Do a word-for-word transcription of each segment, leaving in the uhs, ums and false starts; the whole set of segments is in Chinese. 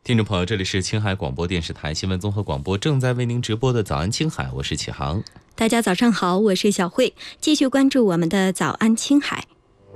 听众朋友，这里是青海广播电视台新闻综合广播，正在为您直播的早安青海，我是启航。 大家早上好，我是小慧，继续关注我们的早安青海。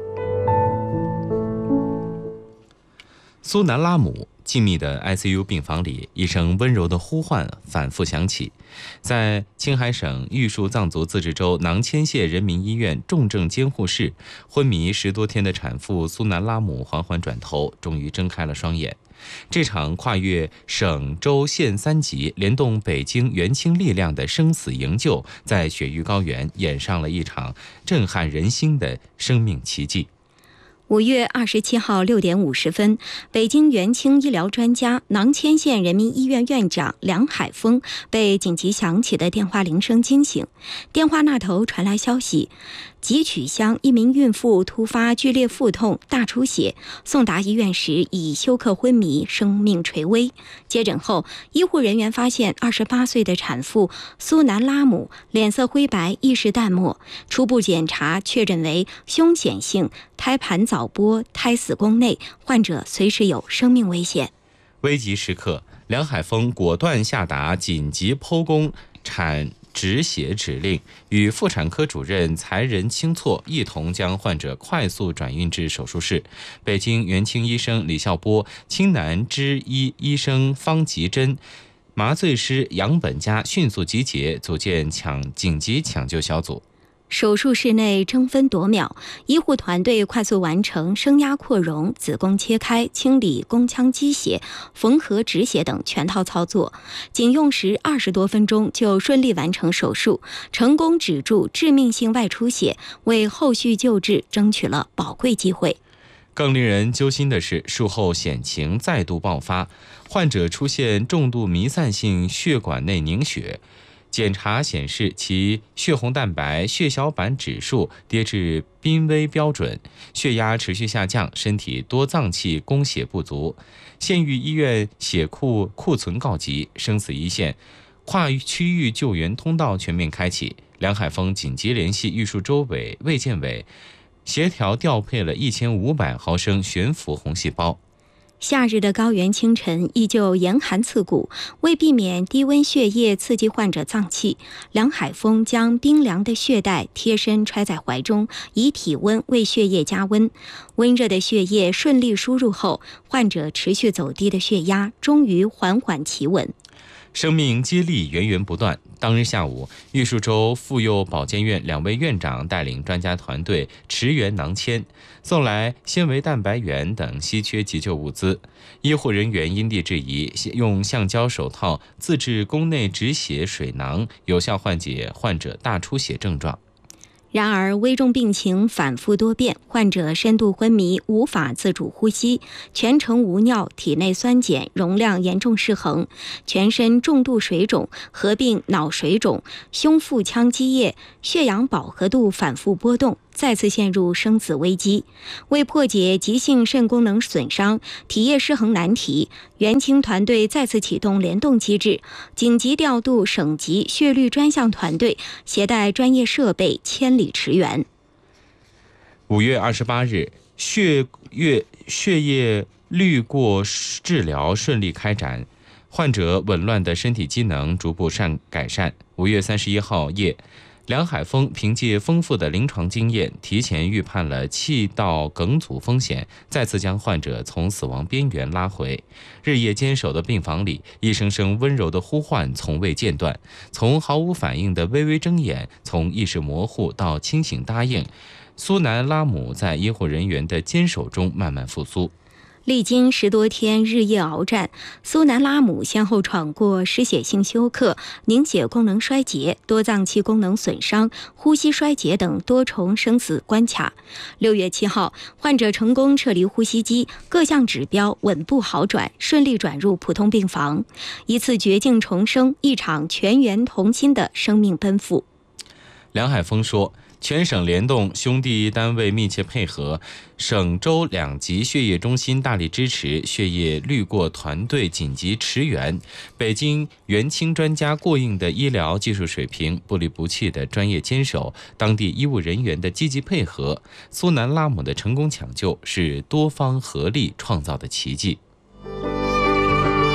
苏南拉姆静谧的 I C U 病房里，一声温柔的呼唤反复响起。在青海省玉树藏族自治州囊谦县人民医院重症监护室，昏迷十多天的产妇苏南拉姆缓缓转头，终于睁开了双眼。这场跨越省州县三级，联动北京援清力量的生死营救，在雪域高原演上了一场震撼人心的生命奇迹。 五月二十七号六点五十分，北京援清医疗专家、囊谦县人民医院院长梁海峰被紧急响起的电话铃声惊醒。电话那头传来消息，吉曲乡一名孕妇突发剧烈腹痛、大出血，送达医院时已休克昏迷，生命垂危。接诊后，医护人员发现二十八岁的产妇苏南拉姆脸色灰白，意识淡漠，初步检查确诊为凶险性胎盘早剥、胎死宫内，患者随时有生命危险。 危急时刻，梁海峰果断下达紧急剖宫产止血指令，与妇产科主任才仁清措一同将患者快速转运至手术室。北京援清医生李孝波、青南支医医生方吉珍、麻醉师杨本佳迅速集结，组建抢紧急抢救小组。 手术室内争分夺秒，医护团队快速完成升压扩容、子宫切开、清理宫腔积血、缝合止血等全套操作，仅用时二十多分钟就顺利完成手术，成功止住致命性外出血，为后续救治争取了宝贵机会。 更令人揪心的是，术后险情再度爆发，患者出现重度弥散性血管内凝血。检查显示，其血红蛋白、血小板指数跌至濒危标准，血压持续下降，身体多脏器供血不足。县域医院血库库存告急，生死一线，跨区域救援通道全面开启。梁海峰紧急联系玉树州委、卫健委，协调调配了一千五百毫升悬浮红细胞。 夏日的高原清晨依旧严寒刺骨，为避免低温血液刺激患者脏器，梁海峰将冰凉的血袋贴身揣在怀中，以体温为血液加温。温热的血液顺利输入后，患者持续走低的血压终于缓缓企稳。 生命接力源源不断。当日下午，玉树州妇幼保健院两位院长带领专家团队驰援囊谦，送来纤维蛋白原等稀缺急救物资。医护人员因地制宜，用橡胶手套自制宫内止血水囊，有效缓解患者大出血症状。 然而，危重病情反复多变，患者深度昏迷，无法自主呼吸，全程无尿，体内酸碱容量严重失衡，全身重度水肿，合并脑水肿、胸腹腔积液，血氧饱和度反复波动，再次陷入生死危机。为破解急性肾功能损伤、体液失衡难题，援清团队再次启动联动机制，紧急调度省级血滤专项团队，携带专业设备千里驰援。 五月二十八日，血液血液滤过治疗顺利开展，患者紊乱的身体机能逐步善改善。五月三十一号夜，梁海峰凭借丰富的临床经验，提前预判了气道梗阻风险，再次将患者从死亡边缘拉回。日夜坚守的病房里，一声声温柔的呼唤从未间断，从毫无反应的微微睁眼，从意识模糊到清醒答应，苏南拉姆在医护人员的坚守中慢慢复苏。 历经十多天日夜鏖战，苏南拉姆先后闯过失血性休克、凝血功能衰竭、多脏器功能损伤、呼吸衰竭等多重生死关卡。六月七号，患者成功撤离呼吸机，各项指标稳步好转，顺利转入普通病房。一次绝境重生，一场全员同心的生命奔赴。 梁海峰说，全省联动兄弟单位密切配合，省州两级血液中心大力支持，血液滤过团队紧急驰援，北京援清专家过硬的医疗技术水平，不离不弃的专业坚守，当地医务人员的积极配合，苏南拉姆的成功抢救是多方合力创造的奇迹。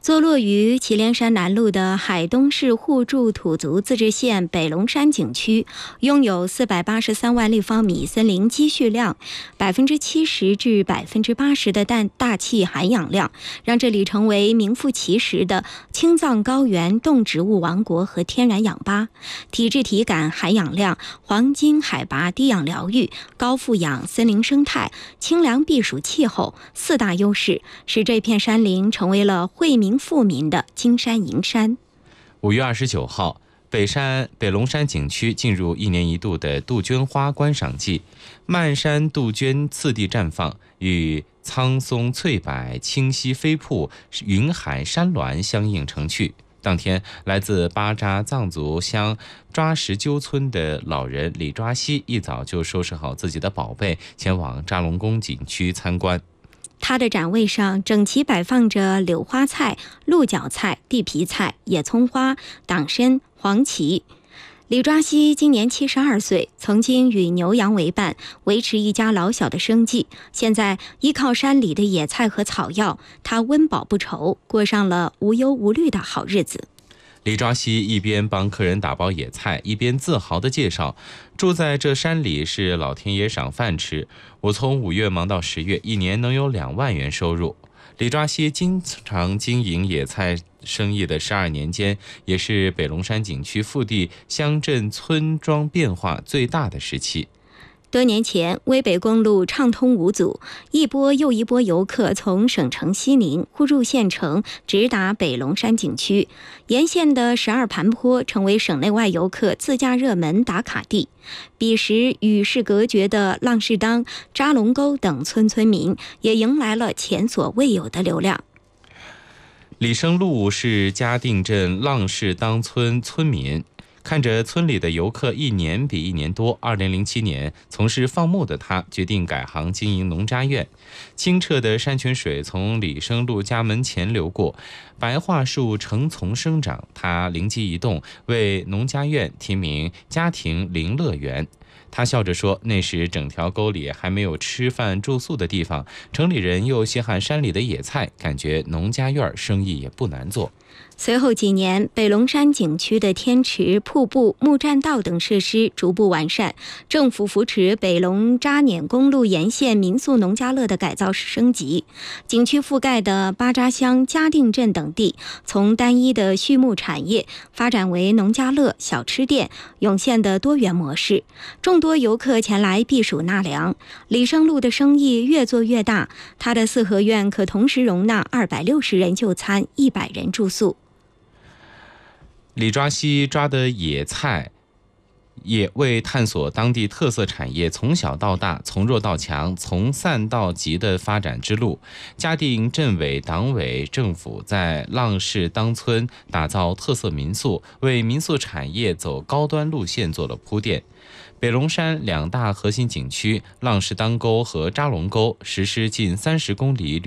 坐落于祁连山南麓的海东市互助土族自治县北龙山景区，拥有四百八十三万立方米森林积蓄量，百分之七十至百分之八十的氮大气含氧量，让这里成为名副其实的青藏高原动植物王国和天然氧吧。体质体感含氧量、黄金海拔低氧疗愈、高富氧森林生态、清凉避暑气候四大优势，使这片山林成为了惠民富民的金山银山。 五月二十九号，北山北龙山景区进入一年一度的杜鹃花观赏季，漫山杜鹃次第绽放，与苍松翠柏、清溪飞瀑、云海山峦相映成趣。当天，来自巴扎藏族乡抓石鸠村的老人李抓西一早就收拾好自己的宝贝，前往扎龙宫景区参观。 它的展位上整齐摆放着柳花菜、鹿角菜、地皮菜、野葱花、党参、黄芪。李抓西今年七十二岁，曾经与牛羊为伴，维持一家老小的生计。现在依靠山里的野菜和草药，他温饱不愁，过上了无忧无虑的好日子。 李抓西一边帮客人打包野菜，一边自豪地介绍，住在这山里是老天爷赏饭吃，我从五月忙到十月，一年能有两万元收入。李抓西经常经营野菜生意的十二年间，也是北龙山景区腹地乡镇村庄变化最大的时期。 多年前，威北公路畅通无阻，一波又一波游客从省城西宁互入县城，直达北龙山景区。沿线的十二盘坡成为省内外游客自驾热门打卡地。彼时与世隔绝的浪士当、扎龙沟等村村民也迎来了前所未有的流量。 李生禄是嘉定镇浪士当村村民，看着村里的游客一年比一年多，二零零七年从事放牧的他决定改行经营农家院。清澈的山泉水从李生禄家门前流过，白桦树成丛生长，他灵机一动，为农家院题名家庭林乐园。他笑着说，那时整条沟里还没有吃饭住宿的地方，城里人又稀罕山里的野菜，感觉农家院生意也不难做。 随后几年，北龙山景区的天池、瀑布、木栈道等设施逐步完善，政府扶持北龙扎碾公路沿线民宿农家乐的改造升级。景区覆盖的巴扎乡、嘉定镇等地，从单一的畜牧产业发展为农家乐、小吃店，涌现的多元模式。众多游客前来避暑纳凉，李生禄的生意越做越大，他的四合院可同时容纳二百六十人就餐，一百人住宿。 李抓西抓的野菜也为探索当地特色产业从小到大、从弱到强、从散到集的发展之路。嘉定镇委党委政府在浪士当村打造特色民宿，为民宿产业走高端路线做了铺垫。北龙山两大核心景区浪士当沟和扎龙沟实施近三十公里